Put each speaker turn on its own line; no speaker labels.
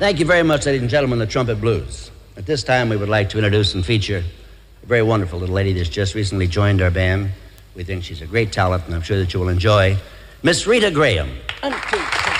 Thank you very much, ladies and gentlemen, the Trumpet Blues. At this time, we would like to introduce and feature a very wonderful little lady that's just recently joined our band. We think she's a great talent, and I'm sure that you will enjoy Miss Rita Graham.
1, 2, 3.